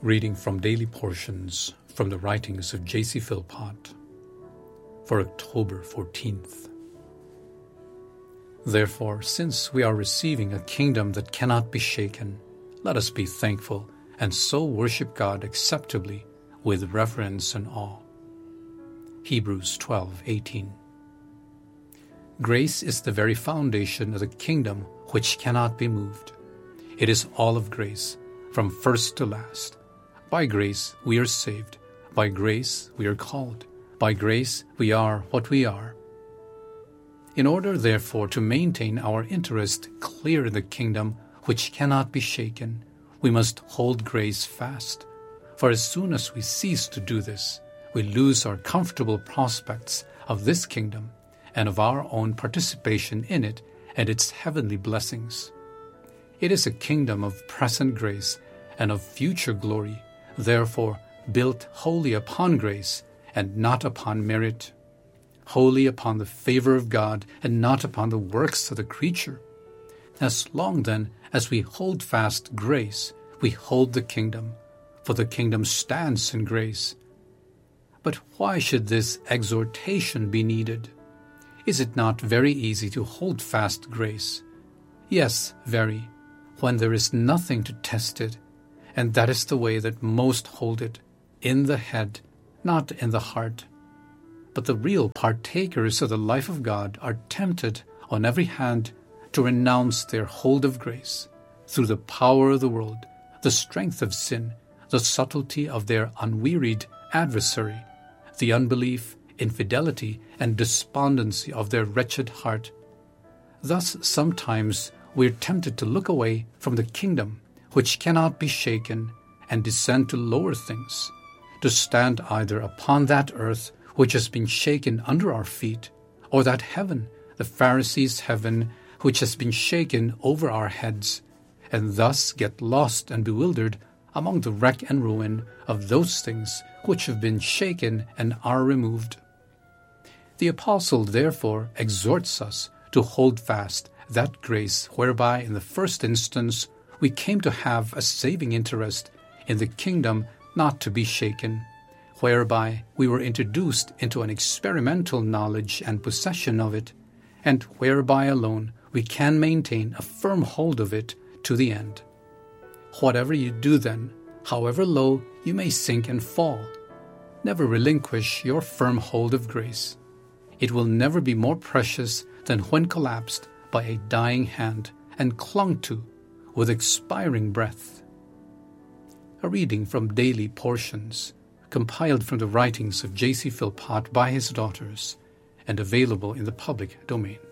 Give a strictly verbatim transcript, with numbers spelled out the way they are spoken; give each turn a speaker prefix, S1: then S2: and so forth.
S1: Reading from daily portions from the writings of J C Philpott for October fourteenth. Therefore, since we are receiving a kingdom that cannot be shaken, let us be thankful and so worship God acceptably with reverence and awe. Hebrews twelve eighteen. Grace is the very foundation of the kingdom which cannot be moved. It is all of grace, from first to last. By grace we are saved. By grace we are called. By grace we are what we are. In order, therefore, to maintain our interest clear in the kingdom which cannot be shaken, we must hold grace fast. For as soon as we cease to do this, we lose our comfortable prospects of this kingdom and of our own participation in it and its heavenly blessings. It is a kingdom of present grace and of future glory, therefore built wholly upon grace and not upon merit, wholly upon the favor of God and not upon the works of the creature. As long, then, as we hold fast grace, we hold the kingdom, for the kingdom stands in grace. But why should this exhortation be needed? Is it not very easy to hold fast grace? Yes, very, when there is nothing to test it, and that is the way that most hold it, in the head, not in the heart. But the real partakers of the life of God are tempted on every hand to renounce their hold of grace through the power of the world, the strength of sin, the subtlety of their unwearied adversary, the unbelief, infidelity, and despondency of their wretched heart. Thus sometimes we are tempted to look away from the kingdom which cannot be shaken and descend to lower things, to stand either upon that earth which has been shaken under our feet, or that heaven, the Pharisees' heaven, which has been shaken over our heads, and thus get lost and bewildered among the wreck and ruin of those things which have been shaken and are removed. The apostle therefore exhorts us to hold fast that grace whereby in the first instance we came to have a saving interest in the kingdom not to be shaken, whereby we were introduced into an experimental knowledge and possession of it, and whereby alone we can maintain a firm hold of it to the end. Whatever you do then, however low you may sink and fall, never relinquish your firm hold of grace. It will never be more precious than when collapsed by a dying hand and clung to with expiring breath. A reading from daily portions, compiled from the writings of J C Philpott by his daughters, and available in the public domain.